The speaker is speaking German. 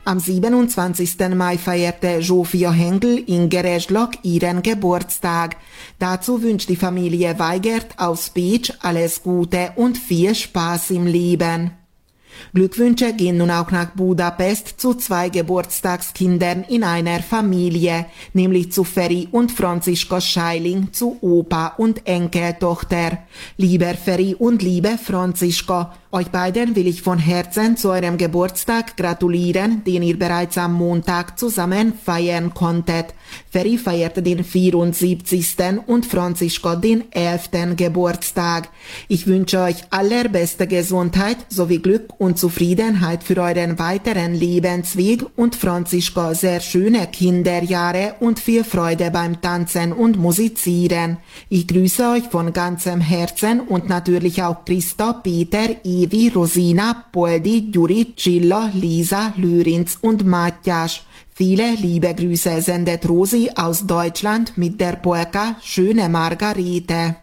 Am 27. Mai feierte Zsófia Hengl in Geresdlak ihren Geburtstag. Dazu wünscht die Familie Weigert aus Pécs alles Gute und viel Spaß im Leben. Glückwünsche gehen nun auch nach Budapest zu 2 Geburtstagskindern in einer Familie, nämlich zu Feri und Franziska Scheiling, zu Opa und Enkeltochter. Lieber Feri und liebe Franziska, euch beiden will ich von Herzen zu eurem Geburtstag gratulieren, den ihr bereits am Montag zusammen feiern konntet. Feri feierte den 74. und Franziska den 11. Geburtstag. Ich wünsche euch allerbeste Gesundheit sowie Glück und Zufriedenheit für euren weiteren Lebensweg und Franziska sehr schöne Kinderjahre und viel Freude beim Tanzen und Musizieren. Ich grüße euch von ganzem Herzen und natürlich auch Christa, Peter, Evi, Rosina, Poldi, Gyuri, Cilla, Lisa, Lürinz und Matthias. Viele liebe Grüße sendet Rosi aus Deutschland mit der Polka Schöne Margarete.